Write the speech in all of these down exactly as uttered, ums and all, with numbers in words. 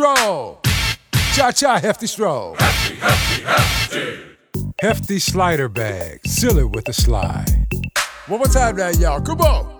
Stroll. Cha-cha hefty stroll. Hefty, hefty, hefty. Hefty slider bag. Seal it with a slide. One more time now, y'all. Come on.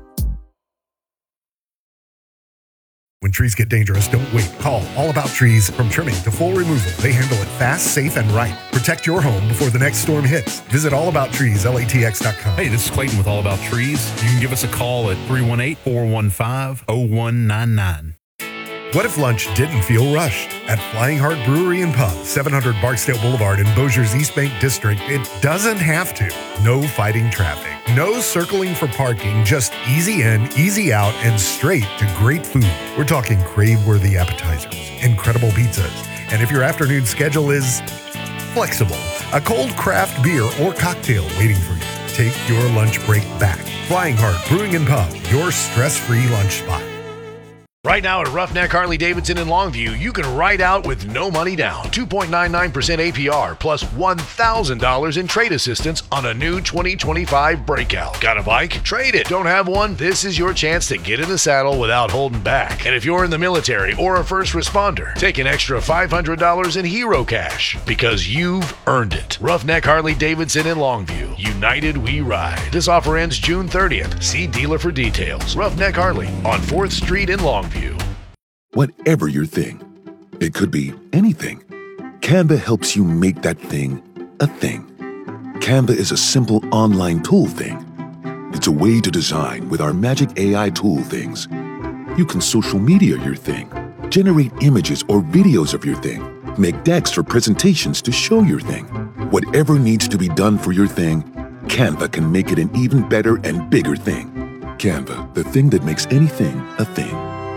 When trees get dangerous, don't wait. Call All About Trees. From trimming to full removal, they handle it fast, safe, and right. Protect your home before the next storm hits. Visit all about trees L A T X dot com. Hey, this is Clayton with All About Trees. You can give us a call at three one eight, four one five, zero one nine nine. What if lunch didn't feel rushed? At Flying Heart Brewery and Pub, seven hundred Barksdale Boulevard in Bossier's East Bank District, it doesn't have to. No fighting traffic. No circling for parking. Just easy in, easy out, and straight to great food. We're talking crave-worthy appetizers, incredible pizzas, and if your afternoon schedule is flexible, a cold craft beer or cocktail waiting for you. Take your lunch break back. Flying Heart Brewing and Pub, your stress-free lunch spot. Right now at Roughneck Harley-Davidson in Longview, you can ride out with no money down. two point nine nine percent A P R plus one thousand dollars in trade assistance on a new twenty twenty-five Breakout. Got a bike? Trade it. Don't have one? This is your chance to get in the saddle without holding back. And if you're in the military or a first responder, take an extra five hundred dollars in Hero Cash because you've earned it. Roughneck Harley-Davidson in Longview. United we ride. This offer ends June thirtieth. See dealer for details. Roughneck Harley on fourth Street in Longview. Whatever your thing, it could be anything. Canva helps you make that thing a thing. Canva is a simple online tool thing. It's a way to design with our magic A I tool things. You can social media your thing, generate images or videos of your thing, make decks or presentations to show your thing. Whatever needs to be done for your thing, Canva can make it an even better and bigger thing. Canva, the thing that makes anything a thing.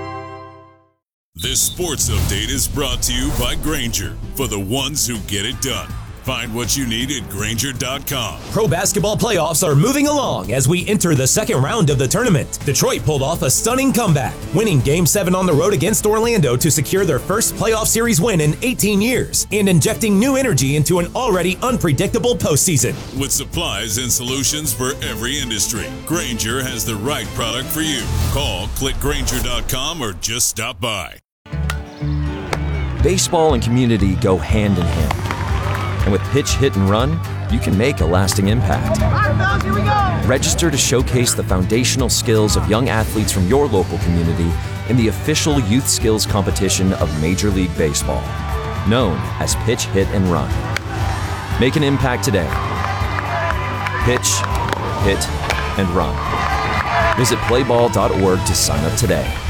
This sports update is brought to you by Grainger, for the ones who get it done. Find what you need at Grainger dot com. Pro basketball playoffs are moving along as we enter the second round of the tournament. Detroit pulled off a stunning comeback, winning Game seven on the road against Orlando to secure their first playoff series win in eighteen years and injecting new energy into an already unpredictable postseason. With supplies and solutions for every industry, Grainger has the right product for you. Call, click Grainger dot com, or just stop by. Baseball and community go hand in hand. And with Pitch, Hit, and Run, you can make a lasting impact. Here we go. Register to showcase the foundational skills of young athletes from your local community in the official youth skills competition of Major League Baseball, known as Pitch, Hit, and Run. Make an impact today. Pitch, Hit, and Run. Visit play ball dot org to sign up today.